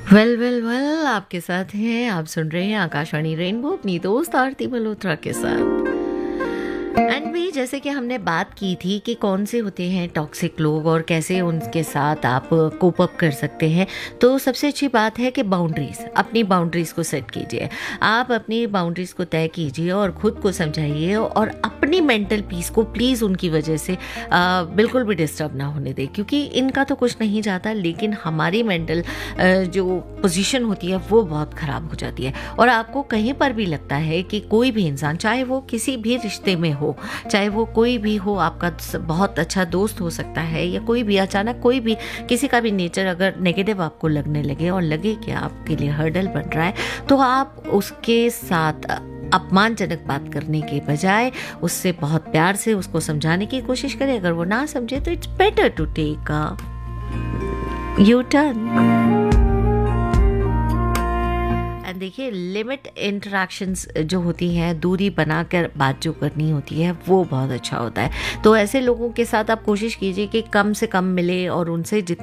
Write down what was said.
Well आपके साथ हैं। आप सुन रहे हैं आकाशवाणी रेनबो अपनी दोस्त आरती मल्होत्रा के साथ। एंड भी जैसे कि हमने बात की थी कि कौन से होते हैं टॉक्सिक लोग और कैसे उनके साथ आप कोप अप कर सकते हैं, तो सबसे अच्छी बात है कि अपनी बाउंड्रीज़ को सेट कीजिए। आप अपनी बाउंड्रीज़ को तय कीजिए और ख़ुद को समझाइए और अपनी मेंटल पीस को प्लीज़ उनकी वजह से बिल्कुल भी डिस्टर्ब ना होने दें, क्योंकि इनका तो कुछ नहीं जाता, लेकिन हमारी मेंटल जो पोजीशन होती है वो बहुत ख़राब हो जाती है। और आपको कहीं पर भी लगता है कि कोई भी इंसान, चाहे वो किसी भी रिश्ते में हो, चाहे वो कोई भी हो, आपका बहुत अच्छा दोस्त हो सकता है या कोई भी, अचानक कोई भी किसी का भी नेचर अगर नेगेटिव आपको लगने लगे और लगे कि आपके लिए हर्डल बन रहा है, तो आप उसके साथ अपमानजनक बात करने के बजाय उससे बहुत प्यार से उसको समझाने की कोशिश करें। अगर वो ना समझे तो it's better to take a U turn. देखिए, लिमिट इंटरेक्शंस जो होती हैं, दूरी बनाकर बात जो करनी होती है, वो बहुत अच्छा होता है। तो ऐसे लोगों के साथ आप कोशिश कीजिए कि कम से कम मिले और उनसे जितना